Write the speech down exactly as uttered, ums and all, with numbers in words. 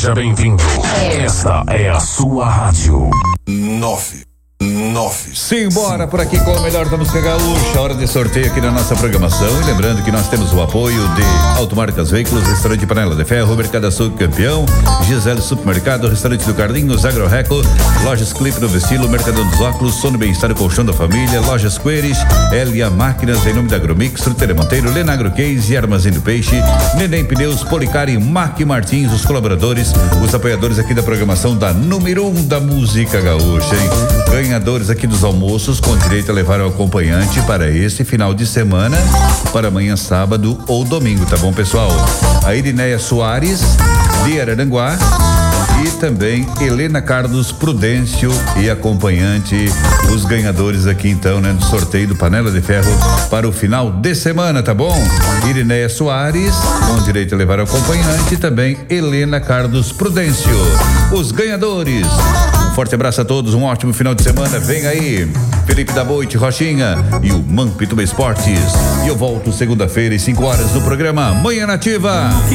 Seja bem-vindo. Esta é a sua rádio. Nove. Nove. Simbora por aqui com o melhor da música gaúcha. Hora de sorteio aqui na nossa programação. E lembrando que nós temos o apoio de Automarcas Veículos, Restaurante Panela de Ferro, Mercado Açougue Campeão, Gisele Supermercado, Restaurante do Carlinhos, Agroreco, Lojas Clipe no Vestilo, Mercadão dos Óculos, Sono Bem-Estar e Colchão da Família, Lojas Queires, Elia Máquinas, em nome da Agromix, Fruteira Monteiro, Lenagro Case e Armazém do Peixe, Neném Pneus, Policar e Mac Martins, os colaboradores, os apoiadores aqui da programação da número um da música gaúcha, hein? Ganhadores aqui dos almoços com direito a levar o acompanhante para este final de semana, para amanhã sábado ou domingo, tá bom, pessoal? A Irineia Soares, de Araranguá, e também Helena Carlos Prudêncio e acompanhante, os ganhadores aqui então, né, do sorteio do Panela de Ferro para o final de semana, tá bom? Irineia Soares, com direito a levar o acompanhante, e também Helena Carlos Prudêncio, os ganhadores. Um forte abraço a todos, um ótimo final de semana. Vem aí, Felipe da Boite, Rochinha e o Mampituba Esportes. E eu volto segunda-feira às cinco horas no programa Manhã Nativa.